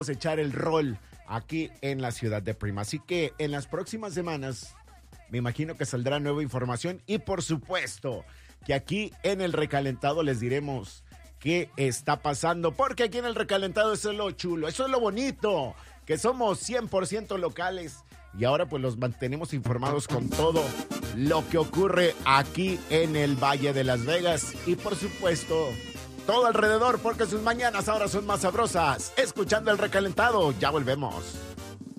echar el rol aquí en la ciudad de Prima. Así que en las próximas semanas me imagino que saldrá nueva información y por supuesto que aquí en el recalentado les diremos qué está pasando, porque aquí en el recalentado eso es lo chulo, eso es lo bonito, que somos 100% locales y ahora pues los mantenemos informados con todo lo que ocurre aquí en el Valle de Las Vegas y por supuesto todo alrededor, porque sus mañanas ahora son más sabrosas. Escuchando el recalentado, ya volvemos.